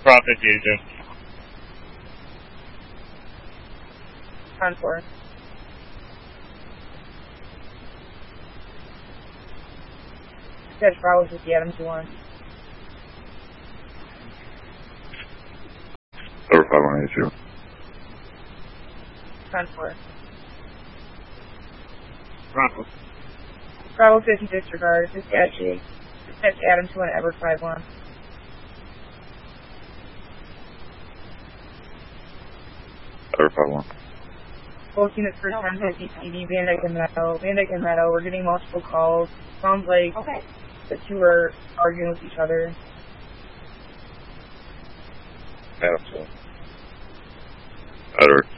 Profit Fusion. Contour. Sketch Bravo 50, Adam 2-1. Over 5182. Contour. Bravo. Bravo 50, disregard. Sketch Adam 2-1, Edward 5-1. Over 51. Both units for 1050 CD, Van Dyke and Meadow. Van Dyke and Meadow, we're getting multiple calls. Sounds like the two are arguing with each other. Absolutely. Edward.